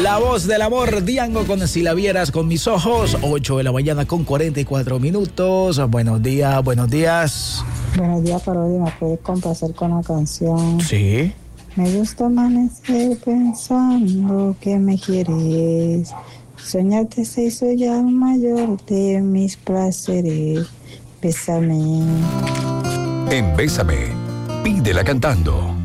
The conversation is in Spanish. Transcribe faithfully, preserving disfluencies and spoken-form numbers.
La voz del amor, Diango con Si la vieras con mis ojos. Ocho de la mañana con cuarenta y cuatro minutos. Buenos días, buenos días. Buenos días, Parodi. ¿Me puedes complacer con la canción? Sí. Me gusta amanecer pensando que me quieres. Soñarte se hizo ya el mayor de mis placeres. Bésame. En Bésame, pídela cantando.